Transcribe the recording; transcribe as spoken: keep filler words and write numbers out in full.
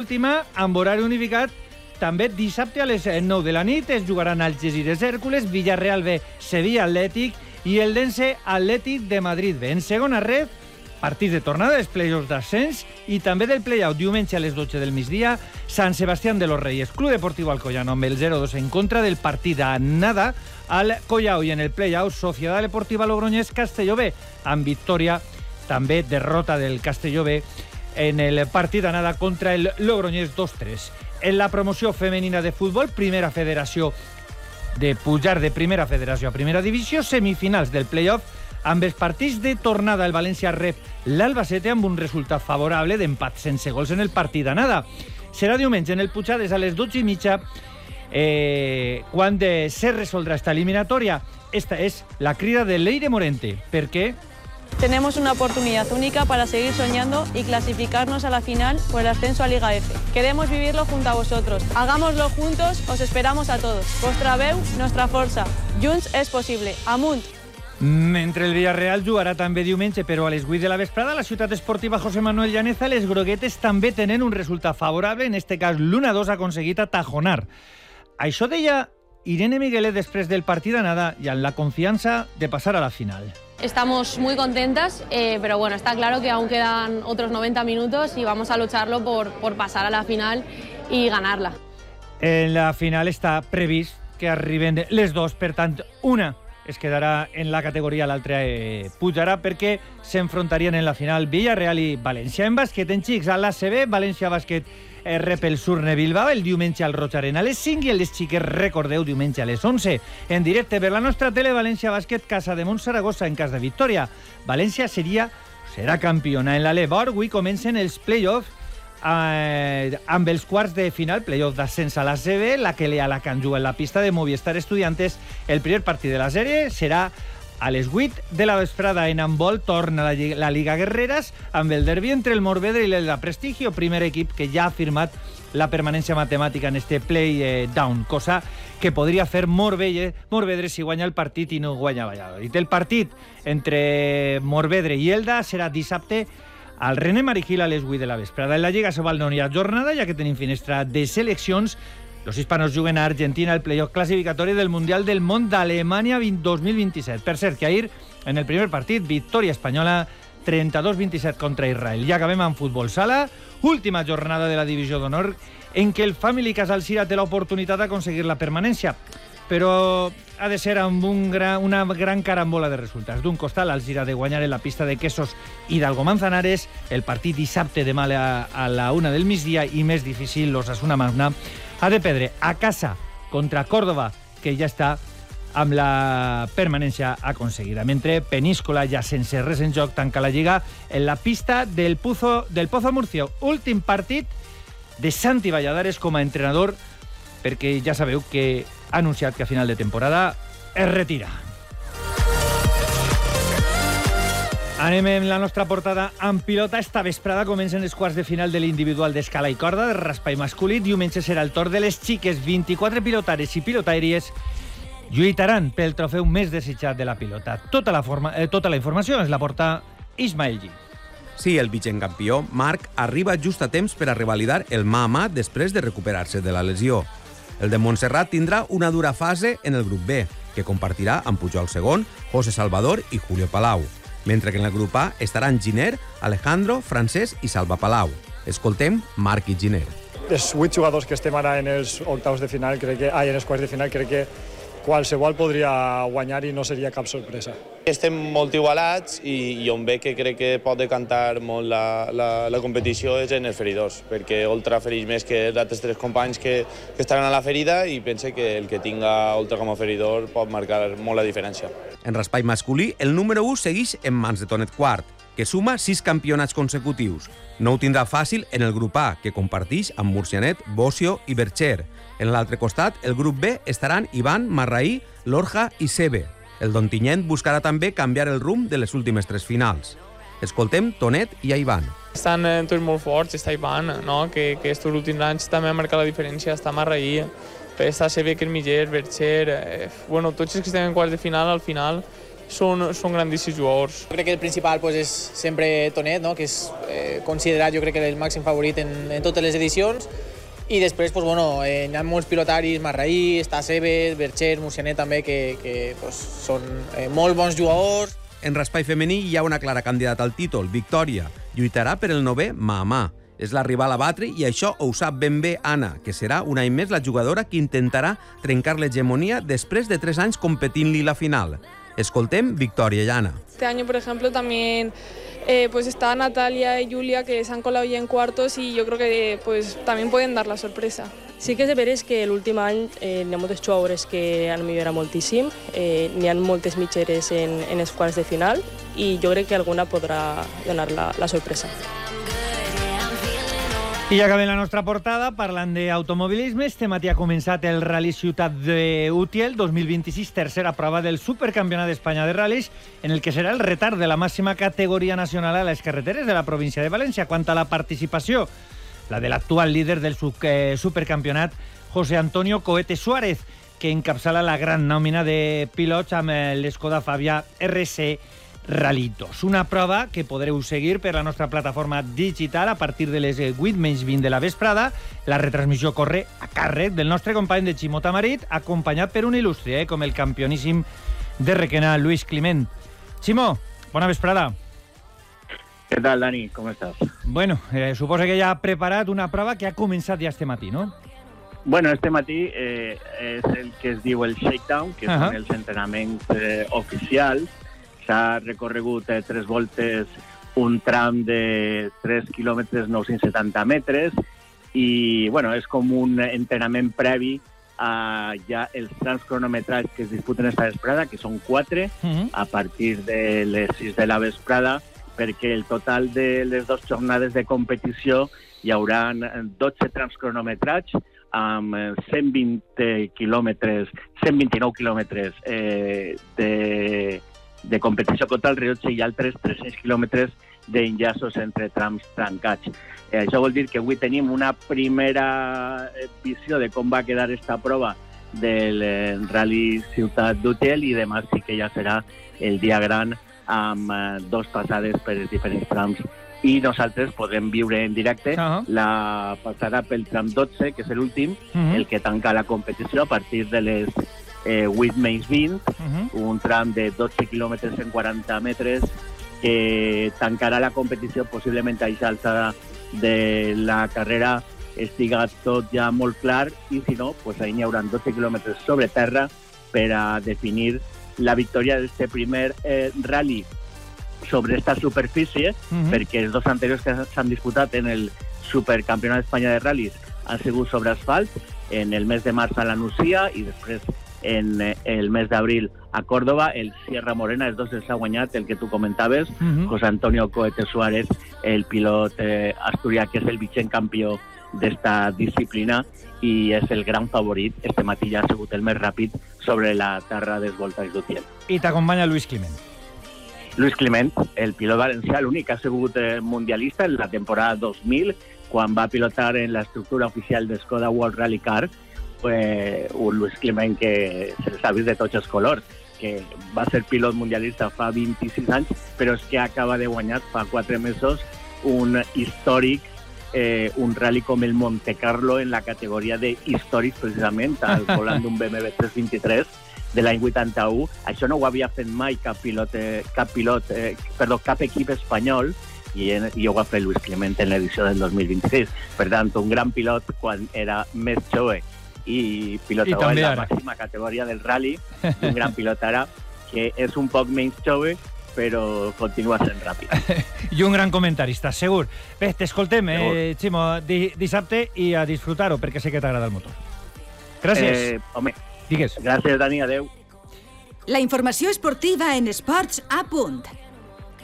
l'última, amb horari unificat, també dissabte a les nou de la nit es jugaran Algesires Hèrcules, Villarreal B, Sevilla Atlètic i el Dense Atlètic de Madrid B. En segona red, partits de tornada dels play-offs d'ascens i també del play-out diumenge a les dotze del migdia, Sant Sebastián de los Reyes, Club Deportivo Alcoyano amb el zero dos en contra del partit a nada al Collao, i en el play-out Sociedad Deportiva Logroñés Castelló B, amb victòria, també derrota del Castelló B en el partit a nada contra el Logroñés dos tres. En la promoció femenina de futbol, primera federació de pujar de primera federació a primera divisió, semifinals del play-off, amb els partits de tornada. El València rep l'Albacete amb un resultat favorable d'empat sense gols en el partit d'anada. Serà diumenge en el Puigades a les dotze i mitja eh, quan de se resoldrà esta eliminatòria. Esta és la crida de Leire Morente. ¿Per qué? Tenemos una oportunidad única para seguir soñando y clasificarnos a la final por el ascenso a Liga F. Queremos vivirlo junto a vosotros. Hagámoslo juntos, os esperamos a todos. Vostra veu, nostra força. Junts és possible. Amunt! Mentre el Villarreal jugarà també diumenge, però a les vuit de la vesprada, la ciutat esportiva José Manuel Llaneza, les groguetes també tenen un resultat favorable, en este cas l'u a dos ha aconseguit atajonar. Això deia Irene Miguelet després del partit d'anada i amb la confiança de passar a la final. Estamos muy contentas, eh, pero bueno, está claro que aún quedan otros noventa minutos y vamos a lucharlo por, por pasar a la final y ganarla. En la final està previst que arriben les dos, per tant, una es quedarà en la categoria, l'altra eh, pujarà perquè s'enfrontarien en la final Villarreal i València. En bàsquet, en xics, a l'A C B, València Bàsquet eh, rep el Surne Bilbao el diumenge al Roig Arena a les cinc i les xiques, recordeu, diumenge a les onze. En directe per la nostra tele, València Bàsquet, Casa de Montsaragossa en cas de victòria. València seria, serà campiona. En la Lebor, avui comencen els play-offs Eh, amb els quarts de final, playoff d'ascens a la C B, la que le Alacant juga en la pista de Movistar Estudiantes. El primer partit de la sèrie serà a les vuit de la vesprada. En handbol torna la, la Liga Guerreras amb el derbi entre el Morvedre i el de Prestigio, primer equip que ja ha firmat la permanència matemàtica en este play-down, cosa que podria fer Morvedre, Morvedre si guanya el partit i no guanya Valladolid. El partit entre Morvedre i Elda serà dissabte al René Marigil a les vuit de la vesprada. En la Lliga Sobal no hi ha jornada, ja que tenim finestra de seleccions. Los hispanos juguen a Argentina el playoff clasificatori del Mundial del Món d'Alemanya dos mil vint-i-set. Per cert, que ahir, en el primer partit, victòria espanyola trenta-dos vint-i-set contra Israel. Ja acabem amb futbol sala, última jornada de la divisió d'honor, en què el Family Casal Cira té l'oportunitat d'aconseguir la permanència, però ha de ser amb un gran, una gran carambola de resultats. D'un costat, l'Alzira de guanyar en la pista de Quesos Hidalgo Manzanares, el partit dissabte demà a la una del migdia, i més difícil, l'Osasuna Magna ha de perdre a casa contra Córdoba, que ja està amb la permanència aconseguida. Mentre Peníscola, ja sense res en joc, tanca la Lliga en la pista del Pozo, del Pozo Murcio. Últim partit de Santi Valladares com a entrenador, perquè ja sabeu que ha anunciat que a final de temporada es retira. Anem en la nostra portada amb pilota. Esta vesprada comencen els quarts de final de l'individual d'escala i corda de raspall masculí. Diumenge serà el torn de les xiques. vint-i-quatre pilotares i pilotaires lluitaran pel trofeu més desitjat de la pilota. Tota la, forma, eh, tota la informació ens la porta Ismael G. Sí, el vigent campió, Marc, arriba just a temps per a revalidar el mà a mà després de recuperar-se de la lesió. El de Montserrat tindrà una dura fase en el grup B, que compartirà amb Pujol segon, José Salvador i Julio Palau, mentre que en el grup A estaran Giner, Alejandro, Francesc i Salva Palau. Escoltem Marc i Giner. Els vuit jugadors que estem ara en els octaus de final, crec que, ai, en els quarts de final, crec que qualsevol podria guanyar i no seria cap sorpresa. Estem molt igualats i, i on ve que crec que pot decantar molt la, la, la competició és en els feridors, perquè Oltra fereix més que d'altres tres companys que, que estaran a la ferida, i pense que el que tinga Oltra com a feridor pot marcar molt la diferència. En raspall masculí, el número u segueix en mans de Tonet Quart, que suma sis campionats consecutius. No ho tindrà fàcil en el grup A, que comparteix amb Murcianet, Bocio i Bercher. En l'altre costat, el grup B, estaran Ivan, Marraí, Lorja i Sebe. El Dontinyent buscarà també canviar el rumb de les últimes tres finals. Escoltem Tonet i a Ivan. Estan eh, tots molt forts, està Ivan, no? que, que estos últims anys també ha marcat la diferència, està Marraí, està Sebe, que és Miller, Bercher, eh, bueno, tots els que estem en quarts de final, al final són, són grandíssims jugadors. Jo crec que el principal pues, és sempre Tonet, no? Que és eh, considerat jo crec que el màxim favorit en, en totes les edicions. I després pues, bueno, eh, hi ha molts pilotaris, Marraí, està Seves, Bercher, Murcianet també, que, que pues, són eh, molt bons jugadors. En raspall femení hi ha una clara candidata al títol, Victòria. Lluitarà per el novè mà a mà. És la rival a batre i això ho sap ben bé Anna, que serà un any més la jugadora que intentarà trencar l'hegemonia després de tres anys competint-li la final. Escoltem Victòria i Anna. Este año, por ejemplo, también eh, pues está Natalia y Julia, que se han colado ya en cuartos y yo creo que pues, también pueden dar la sorpresa. Sí que és de veres que l'últim any eh, n'hi ha moltes jugadores que han millorat moltíssim, eh, n'hi ha moltes mitgeres en, en els quarts de final i jo crec que alguna podrà donar la, la sorpresa. I ja acabem la nostra portada parlant d'automobilisme. Este matí ha començat el Rally Ciutat d'Utiel dos mil vint-i-sis, tercera prova del Supercampionat d'Espanya de Ral·lis, en el que serà el retard de la màxima categoria nacional a les carreteres de la província de València. Quant a la participació, la de l'actual líder del Supercampionat, José Antonio Cohete Suárez, que encapçala la gran nòmina de pilots amb l'Skoda Fabia R C Rallitos. Una prova que podreu seguir per la nostra plataforma digital a partir de les vuit menys vint de la vesprada. La retransmissió corre a càrrec del nostre company de Ximo Tamarit, acompanyat per un il·lustre, eh, com el campioníssim de Requena, Luis Climent. Ximo, bona vesprada. Què tal, Dani? Com estàs? Bueno, eh, suposo que ja ha preparat una prova que ha començat ja este matí, no? Bueno, este matí eh, és el que es diu el shakedown, que uh -huh. són els entrenaments eh, oficials. S'ha recorregut eh, tres voltes, un tram de tres quilòmetres nou-cents setanta metres i, bueno, és com un entrenament previ a ja els trams cronometrats que es disputen esta vesprada, que són quatre, uh -huh. a partir de les sis de la vesprada, perquè el total de les dues jornades de competició hi haurà dotze trams cronometrats amb cent vint quilòmetres, cent vint-i-nou quilòmetres eh, de, de competició contra el rellotge i altres tres-cents quilòmetres d'enllaços entre trams tancats. Eh, això vol dir que avui tenim una primera visió de com va quedar esta prova del eh, Rally Ciutat d'Utiel i demà sí que ja serà el dia gran amb eh, dos passades per els diferents trams i nosaltres podem viure en directe uh -huh. la passada pel tram dotze, que és l'últim, uh -huh. el que tanca la competició a partir de les eh, vuit menys vint, uh -huh. un tram de dotze quilòmetres en quaranta metres que tancarà la competició possiblement a aquesta alçada de la carrera estiga tot ja molt clar i si no, pues ahí n'hi haurà dotze quilòmetres sobre terra per a definir la victòria d'aquest primer eh, rally sobre esta superfície, uh-huh. perquè els dos anteriors que s'han disputat en el Supercampionat d'Espanya de Ral·lis han sigut sobre asfalt, en el mes de març a la Nucia i després en eh, el mes d'abril a Córdoba. El Sierra Morena, els dos els ha guanyat, el que tu comentaves, uh-huh. José Antonio Cohete Suárez, el pilot eh, asturià, que és el vigent campió d'esta disciplina i és el gran favorit. Este matí ja ha sigut el més ràpid sobre la terra dels voltants d'Utiel. I t'acompanya Luis Climent. Luis Climent, el pilot valencià, l'únic que ha sigut eh, mundialista en la temporada dos mil, quan va pilotar en l'estructura oficial de Skoda World Rally Car, pues, un Luis Climent que se l'ha vist de tots els colors, que va ser pilot mundialista fa vint-i-sis anys, però és que acaba de guanyar fa quatre mesos un històric, eh, un rally com el Monte Carlo en la categoria de històrics, precisament, al volant d'un B M W tres vint-i-tres, de l'any vuitanta-u. Això no ho havia fet mai cap pilot, eh, cap pilot, eh, perdó, cap equip espanyol, i, en, i ho va fer Luis Climent en l'edició del dos mil vint-i-sis. Per tant, un gran pilot quan era més jove i pilotava en la ara. màxima categoria del rally, un gran pilot ara que és un poc menys jove, però continua sent ràpid. I un gran comentarista, segur. Bé, t'escoltem, eh, Ximo, di, dissabte i a disfrutar-ho, perquè sé que t'agrada el motor. Gràcies. Eh, home, Digues. Gràcies, Dani, adeu. La informació esportiva en Esports a punt.